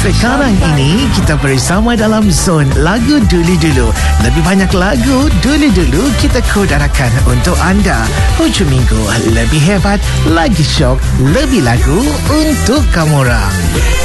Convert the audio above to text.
Sekarang ini kita bersama dalam zon lagu dulu-dulu. Lebih banyak lagu dulu-dulu kita kodarakan untuk anda. Hujung minggu lebih hebat, lagi syok, lebih lagu untuk kamu orang.